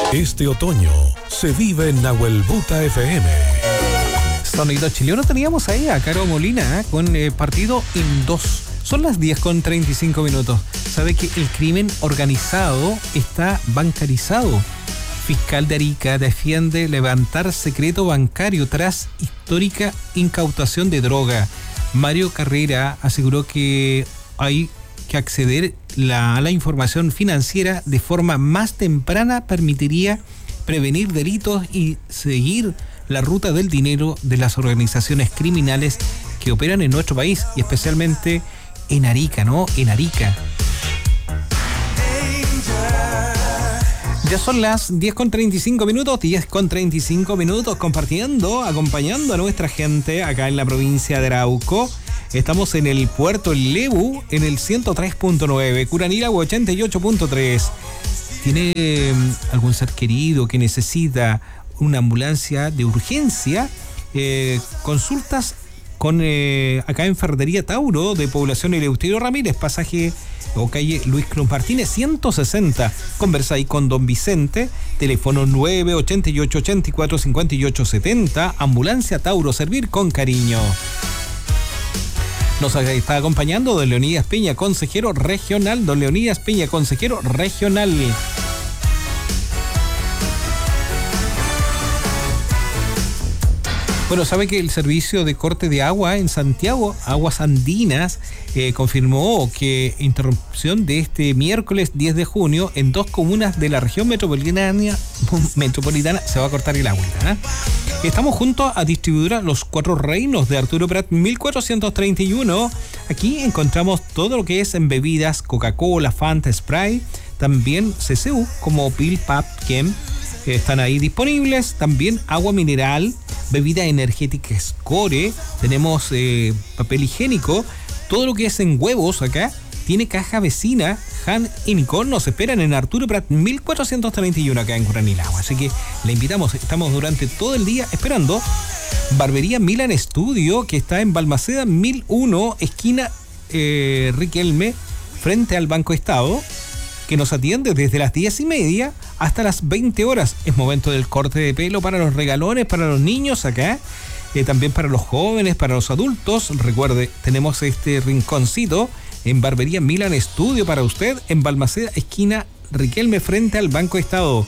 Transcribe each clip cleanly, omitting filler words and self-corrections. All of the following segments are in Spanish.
Este otoño se vive en Nahuelbuta FM. Sonido chileno, teníamos ahí a Caro Molina con partido en 2. Son las 10:35. ¿Sabe que el crimen organizado está bancarizado? Fiscal de Arica defiende levantar secreto bancario tras histórica incautación de droga. Mario Carrera aseguró que hay que acceder a la información financiera de forma más temprana permitiría prevenir delitos y seguir la ruta del dinero de las organizaciones criminales que operan en nuestro país y especialmente en Arica, ¿no? En Arica. Ya son las 10:35, 10:35, acompañando a nuestra gente acá en la provincia de Arauco. Estamos en el puerto Lebu, en el 103.9, Curanilahue 88.3. ¿Tiene algún ser querido que necesita una ambulancia de urgencia? Consultas con acá en Ferretería Tauro de Población Eleuterio Ramírez, pasaje o calle Luis Cruz Martínez 160. Conversa ahí con don Vicente, teléfono 988-84-5870. Ambulancia Tauro, servir con cariño. Nos está acompañando don Leonidas Peña, consejero regional. Don Leonidas Peña, consejero regional. Bueno, sabe que el servicio de corte de agua en Santiago, Aguas Andinas, confirmó que interrupción de este miércoles 10 de junio en 2 comunas de la región metropolitana se va a cortar el agua, ¿eh? Estamos junto a distribuidora Los Cuatro Reinos de Arturo Prat 1431. Aquí encontramos todo lo que es en bebidas, Coca-Cola, Fanta, Sprite, también CCU como Pil, Pap, Kem, están ahí disponibles. También agua mineral, bebida energética Score, tenemos papel higiénico, todo lo que es en huevos acá. Tiene caja vecina, Han y Nicole nos esperan en Arturo Prat 1431 acá en Curanilahue. Así que le invitamos, estamos durante todo el día esperando. Barbería Milan Studio, que está en Balmaceda 1001, esquina Riquelme, frente al Banco Estado, que nos atiende desde las 10:30 hasta las 20 horas. Es momento del corte de pelo para los regalones, para los niños acá. También para los jóvenes, para los adultos. Recuerde, tenemos este rinconcito en Barbería Milan Studio para usted en Balmaceda, esquina Riquelme, frente al Banco Estado.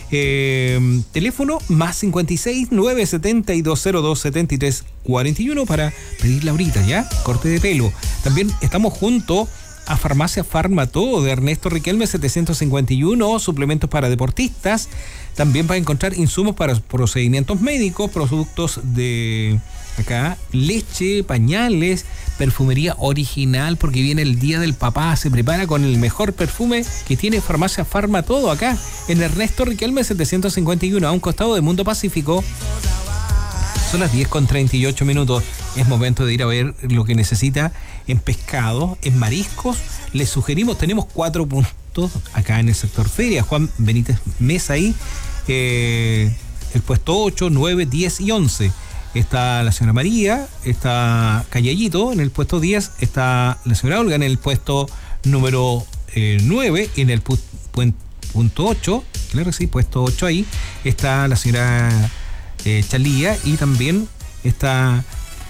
Teléfono más 56 972 02 73 41 para pedirla ahorita, ¿ya? Corte de pelo. También estamos junto a Farmacia Farmatodo de Ernesto Riquelme 751, suplementos para deportistas. También va a encontrar insumos para procedimientos médicos, productos de acá, leche, pañales, perfumería original, porque viene el Día del Papá. Se prepara con el mejor perfume que tiene Farmacia Farmatodo acá en Ernesto Riquelme 751, a un costado de Mundo Pacífico. Son las 10:38. Es momento de ir a ver lo que necesita en pescado, en mariscos. Les sugerimos, tenemos 4 puntos acá en el sector feria. Juan Benítez Mesa ahí, el puesto 8, 9, 10 y 11. Está la señora María, está Callellito en el puesto 10, está la señora Olga en el puesto número 9, en el punto 8, claro, sí, puesto 8 ahí, está la señora Chalía y también está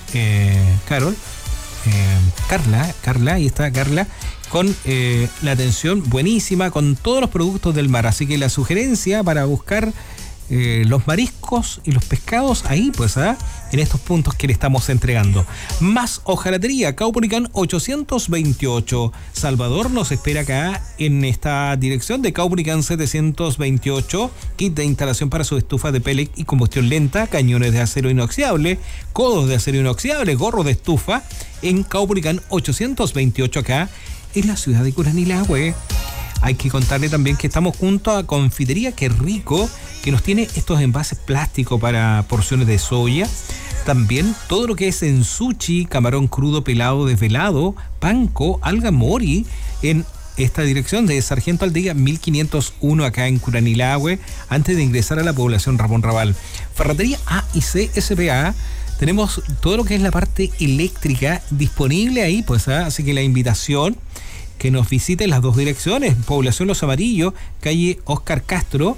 Carla, y está Carla con la atención buenísima con todos los productos del mar. Así que la sugerencia para buscar los mariscos y los pescados ahí, pues, en estos puntos que le estamos entregando. Más hojalatería, Caupolicán 828. Salvador nos espera acá en esta dirección de Caupolicán 728. Kit de instalación para su estufa de pellet y combustión lenta, cañones de acero inoxidable, codos de acero inoxidable, gorro de estufa, en Caupolicán 828 acá en la ciudad de Curanilahue. Hay que contarle también que estamos junto a Confitería Qué Rico, que nos tiene estos envases plásticos para porciones de soya. También todo lo que es en sushi, camarón crudo, pelado, desvelado, panko, alga mori, en esta dirección de Sargento Aldea 1501 acá en Curanilahue, antes de ingresar a la población Ramón Raval. Ferretería A y C SPA. Tenemos todo lo que es la parte eléctrica disponible ahí, pues, así que la invitación que nos visite en las dos direcciones, Población Los Amarillos, calle Oscar Castro,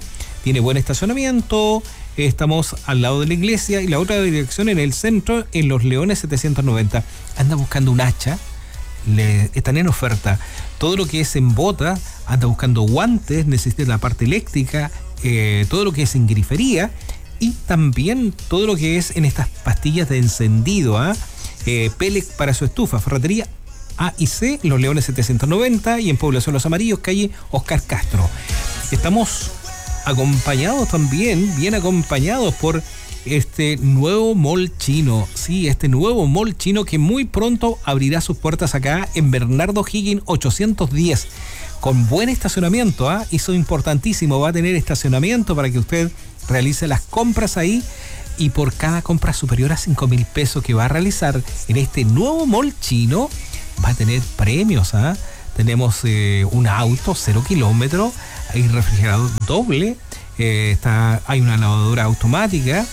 tiene buen estacionamiento. Estamos al lado de la iglesia y la otra dirección en el centro, en Los Leones 790. Anda buscando un hacha, están en oferta. Todo lo que es en bota, anda buscando guantes, necesita la parte eléctrica, todo lo que es en grifería y también todo lo que es en estas pastillas de encendido, Pelec para su estufa. Ferretería A y C, Los Leones 790 y en Población Los Amarillos, calle Oscar Castro. Estamos acompañados también, bien acompañados por este nuevo mall chino. Sí, este nuevo mall chino que muy pronto abrirá sus puertas acá en Bernardo Higgins 810. Con buen estacionamiento, eso es importantísimo. Va a tener estacionamiento para que usted realice las compras ahí. Y por cada compra superior a 5.000 pesos que va a realizar en este nuevo mall chino, va a tener premios. Tenemos un auto 0 kilómetros, hay refrigerador doble, hay una lavadora automática,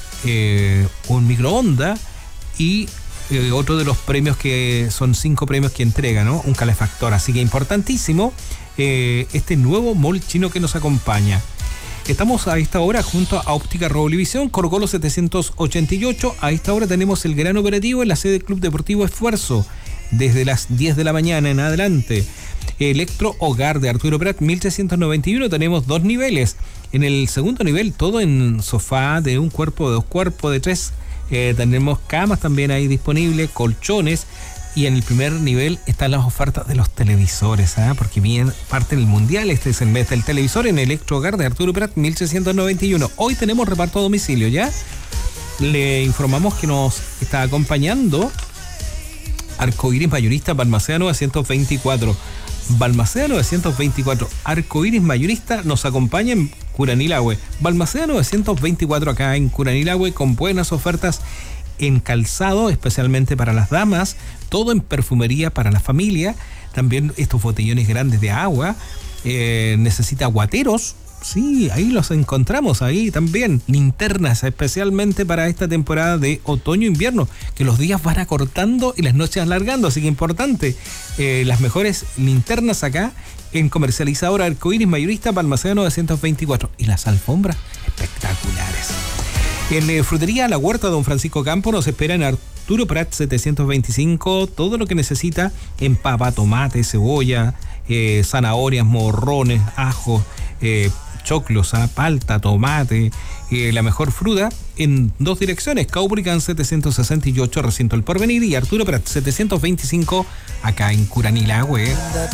un microondas y otro de los premios que son 5 premios que entrega, ¿no? Un calefactor. Así que importantísimo este nuevo mall chino que nos acompaña. Estamos a esta hora junto a Óptica Roblevisión, Colo-Colo 788. A esta hora tenemos el gran operativo en la sede del Club Deportivo Esfuerzo, desde las 10 de la mañana en adelante. Electro Hogar de Arturo Prat 1391. Tenemos 2 niveles. En el segundo nivel, todo en sofá de 1 cuerpo, de 2 cuerpos, de 3. Tenemos camas también ahí disponibles, colchones. Y en el primer nivel están las ofertas de los televisores, porque bien parte del mundial. Este es el mes del televisor en Electro Hogar de Arturo Prat 1391. Hoy tenemos reparto a domicilio, ¿ya? Le informamos que nos está acompañando Arcoíris Mayorista Balmaceda 924. Balmaceda 924. Arcoíris Mayorista nos acompaña en Curanilahue. Balmaceda 924 acá en Curanilahue, con buenas ofertas en calzado, especialmente para las damas, todo en perfumería para la familia, también estos botellones grandes de agua, necesita guateros, sí, ahí los encontramos, ahí también, linternas, especialmente para esta temporada de otoño-invierno, que los días van acortando y las noches alargando, así que importante, las mejores linternas acá en Comercializadora Arcoíris Mayorista Balmaceda 924, y las alfombras espectaculares. En Frutería La Huerta Don Francisco Campo nos espera en Arturo Prat 725, todo lo que necesita en papa, tomate, cebolla, zanahorias, morrones, ajo, choclos, palta, tomate, la mejor fruta en 2 direcciones, Caupolicán 768, Recinto El Porvenir, y Arturo Prat 725 acá en Curanilahue.